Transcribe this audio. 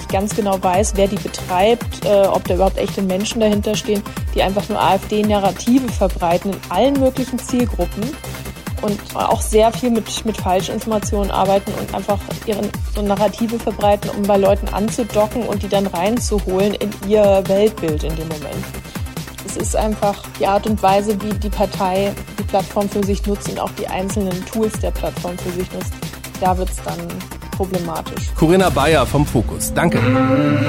nicht ganz genau weiß, wer die betreibt, ob da überhaupt echte Menschen dahinter stehen, die einfach nur AfD-Narrative verbreiten in allen möglichen Zielgruppen und auch sehr viel mit Falschinformationen arbeiten und einfach so Narrative verbreiten, um bei Leuten anzudocken und die dann reinzuholen in ihr Weltbild in dem Moment. Es ist einfach die Art und Weise, wie die Partei die Plattform für sich nutzt und auch die einzelnen Tools der Plattform für sich nutzt. Da wird es dann problematisch. Corinna Bayer vom Fokus. Danke.